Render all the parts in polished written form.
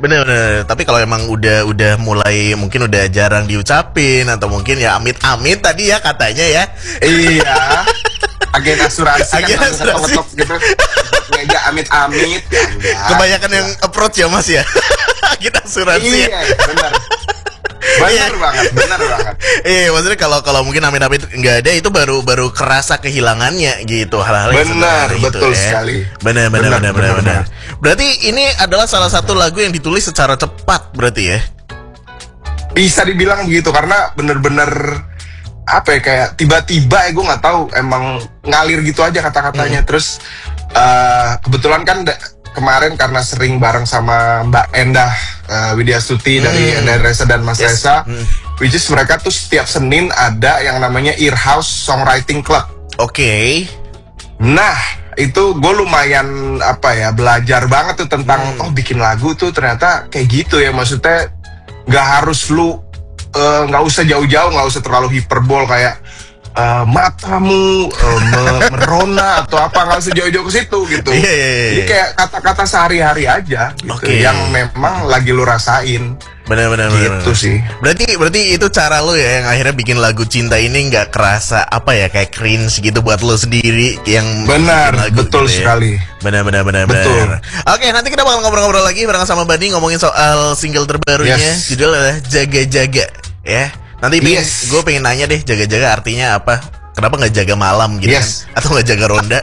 Bener-bener. Tapi kalau emang udah mulai mungkin udah jarang diucapin atau mungkin ya amit-amit tadi ya katanya ya. Iya. Agen asuransi Agen kan asuransi. ngetok gitu. Meja amit-amit ya enggak. Kebanyakan yang approach ya Mas ya. Kita asuransi. Iya, benar. Benar banget. Maksudnya kalau mungkin amit-amit nggak ada itu baru kerasa kehilangannya gitu hal-hal yang Benar, sederhana betul itu, sekali. Benar. Benar. Berarti ini adalah salah satu lagu yang ditulis secara cepat berarti ya? Bisa dibilang begitu karena bener-bener apa ya, kayak tiba-tiba gue nggak tahu, emang ngalir gitu aja kata-katanya. Terus kebetulan kan kemarin karena sering bareng sama Mbak Endah Widya Stuti dari Endah Reza dan Mas Reza, which is mereka tuh setiap Senin ada yang namanya Earhouse Songwriting Club. Oke. Nah itu gue lumayan belajar banget tuh tentang bikin lagu tuh ternyata kayak gitu ya, maksudnya nggak harus nggak usah jauh-jauh, nggak usah terlalu hiperbol kayak matamu merona atau apa, nggak usah jauh-jauh ke situ gitu. Jadi kayak kata-kata sehari-hari aja gitu, yang memang lagi lu rasain. Benar. Gitu sih. Berarti itu cara lu ya yang akhirnya bikin lagu cinta ini nggak kerasa kayak cringe gitu buat lu sendiri yang benar, lagu betul gitu sekali. Ya. Benar. Betul. Oke, nanti kita bakal ngobrol-ngobrol lagi bareng sama Bani ngomongin soal single terbarunya, judulnya Jaga-Jaga ya. Nanti gue pengen nanya deh, jaga-jaga artinya apa? Kenapa nggak jaga malam gitu kan? Atau nggak jaga ronda?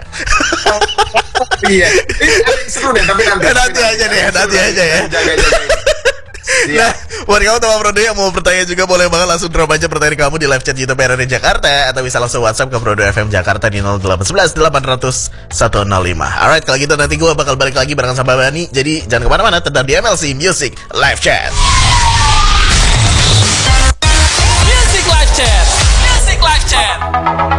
Iya, seru deh, tapi nanti aja ya. Jaga-jaga. Nah, buat kamu teman Prodo yang mau bertanya juga boleh banget langsung drop aja pertanyaan kamu di live chat YouTube RRI Jakarta atau bisa langsung WhatsApp ke Prodo FM Jakarta di 0811 800 105. Alright, kalau gitu nanti gue bakal balik lagi bareng sama Bani. Jadi jangan kemana-mana, tetap di MLC Music Live Chat.